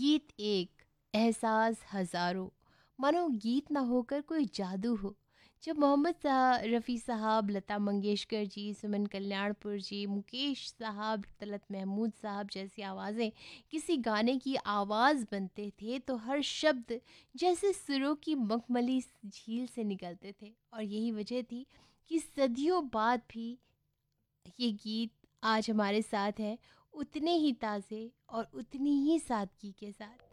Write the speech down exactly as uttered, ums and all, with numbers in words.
गीत एक, एहसास हज़ारों, मानो गीत ना होकर कोई जादू हो। जब मोहम्मद सा रफ़ी साहब, लता मंगेशकर जी, सुमन कल्याणपुर जी, मुकेश साहब, तलत महमूद साहब जैसी आवाज़ें किसी गाने की आवाज़ बनते थे तो हर शब्द जैसे सुरों की मखमली झील से निकलते थे। और यही वजह थी कि सदियों बाद भी ये गीत आज हमारे साथ हैं, उतने ही ताज़े और उतनी ही सादगी के साथ।